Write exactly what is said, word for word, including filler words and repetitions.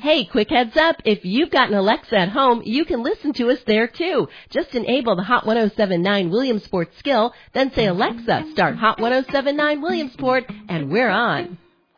Hey, quick heads up, if you've got an Alexa at home, you can listen to us there too. Just enable the Hot one oh seven point nine Williamsport skill, then say, Alexa, start Hot one oh seven point nine Williamsport, and we're on.